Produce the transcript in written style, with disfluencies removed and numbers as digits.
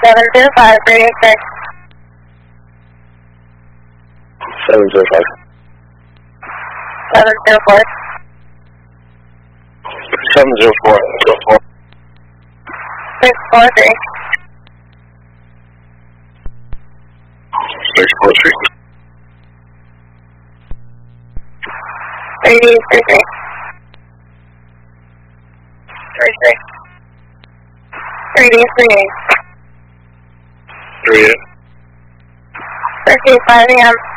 705, radio check. 705. 704. 704. 643. 643. 33. 38. 38. 5 a.m.